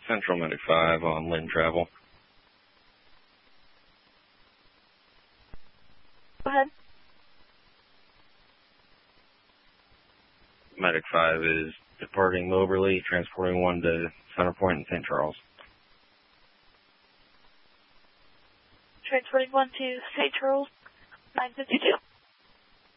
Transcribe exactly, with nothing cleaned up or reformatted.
Central Medic five on Lynn Travel. Go ahead. Medic five is departing Moberly, transporting one to Centerpoint in Saint Charles. Transporting one to Saint Charles, nine fifty-two.